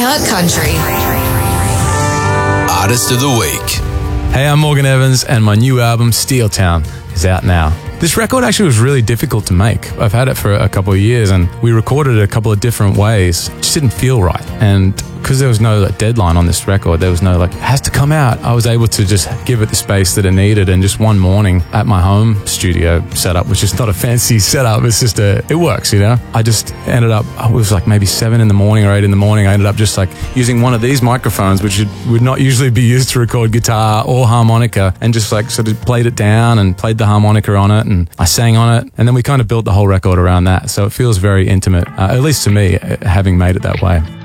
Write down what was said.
iHeart Country. Artist of the Week. Hey, I'm Morgan Evans, and my new album, Steel Town, is out now. This record actually was really difficult to make. I've had it for a couple of years, and we recorded it a couple of different ways. It just didn't feel right. And because there was no deadline on this record, there was no it has to come out, I was able to just give it the space that it needed. And just one morning at my home studio setup, which is not a fancy setup, it's just it works, I just ended up, it was maybe 7 in the morning or 8 in the morning, I ended up just using one of these microphones, which would not usually be used to record guitar or harmonica, and just sort of played it down and played the harmonica on it, and I sang on it, and then we kind of built the whole record around that. So it feels very intimate, at least to me, having made it that way.